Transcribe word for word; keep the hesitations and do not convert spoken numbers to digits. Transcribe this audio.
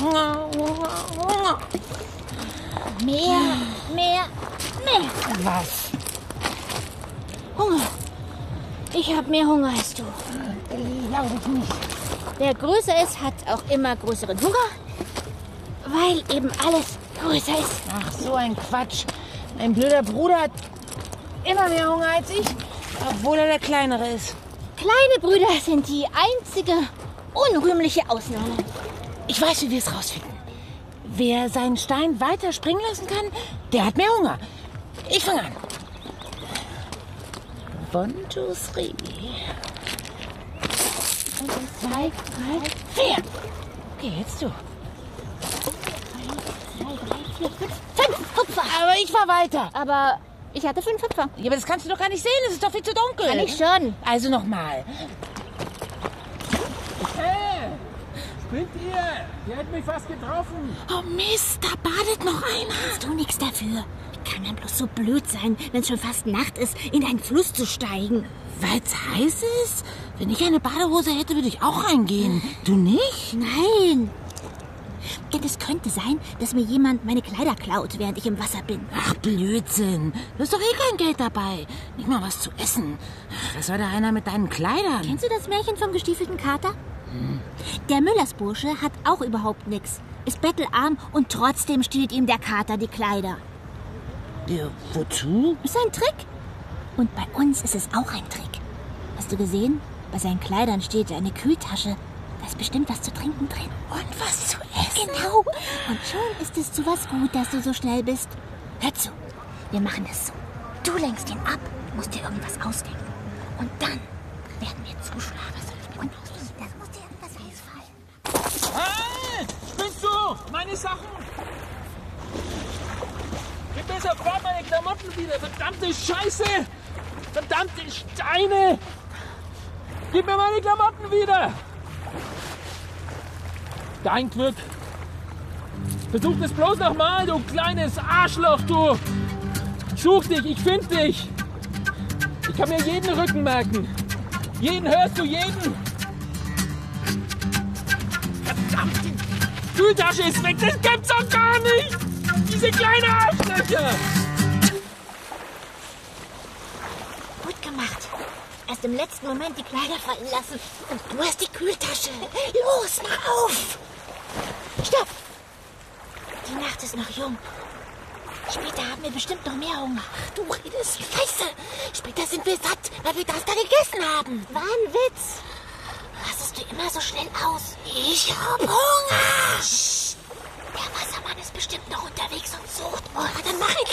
Hunger, Hunger, Hunger. Mehr, mehr, mehr. Was? Hunger. Ich habe mehr Hunger als du. Glaube ich nicht. Wer größer ist, hat auch immer größeren Hunger, weil eben alles größer ist. Ach, so ein Quatsch. Mein blöder Bruder hat immer mehr Hunger als ich, obwohl er der Kleinere ist. Kleine Brüder sind die einzige unrühmliche Ausnahme. Ich weiß, wie wir es rausfinden. Wer seinen Stein weiter springen lassen kann, der hat mehr Hunger. Ich fange an. One, two, three. Und zwei, drei, vier. Okay, jetzt du. Eins, zwei, drei, vier, fünf, fünf Hupfer. Aber ich war weiter. Aber ich hatte fünf Hupfer. Ja, aber das kannst du doch gar nicht sehen. Es ist doch viel zu dunkel. Kann ich schon. Also nochmal. Hey! Spinnt ihr? Ihr hättet mich fast getroffen. Oh Mist, da badet noch einer. Kannst du nichts dafür. Wie kann man bloß so blöd sein, wenn es schon fast Nacht ist, in einen Fluss zu steigen? Weil es heiß ist? Wenn ich eine Badehose hätte, würde ich auch reingehen. Du nicht? Nein. Denn es könnte sein, dass mir jemand meine Kleider klaut, während ich im Wasser bin. Ach, Blödsinn. Du hast doch eh kein Geld dabei. Nicht mal was zu essen. Ach, was soll da einer mit deinen Kleidern? Kennst du das Märchen vom gestiefelten Kater? Hm. Der Müllersbursche hat auch überhaupt nichts, ist bettelarm und trotzdem stiehlt ihm der Kater die Kleider. Ja, wozu? Ist ein Trick. Und bei uns ist es auch ein Trick. Hast du gesehen? Bei seinen Kleidern steht eine Kühltasche. Da ist bestimmt was zu trinken drin. Und was zu essen? Genau. Und schon ist es zu was gut, dass du so schnell bist. Hör zu. Wir machen es so. Du lenkst ihn ab, musst dir irgendwas ausdenken. Und dann werden wir zuschlagen. Und das muss dir irgendwas einfallen. Hey! Bist du? Meine Sachen! Gib mir sofort meine Klamotten wieder! Verdammte Scheiße! Verdammte Steine! Gib mir meine Klamotten wieder! Dein Glück! Versuch das bloß nochmal, du kleines Arschloch, du! Ich such dich, ich find dich! Ich kann mir jeden Rücken merken! Jeden hörst du, jeden! Verdammt, die Kühltasche ist weg, das gibt's doch gar nicht! Diese kleinen Arschlöcher! Gut gemacht. Erst im letzten Moment die Kleider fallen lassen. Und du hast die Kühltasche. Los, mach auf! Stopp! Die Nacht ist noch jung. Später haben wir bestimmt noch mehr Hunger. Ach, du redest Scheiße. Später sind wir satt, weil wir das da gegessen haben. War ein Witz. Rastest du immer so schnell aus? Ich hab Hunger. Psst. Der Wassermann ist bestimmt noch unterwegs und sucht. Oh, dann mach ihn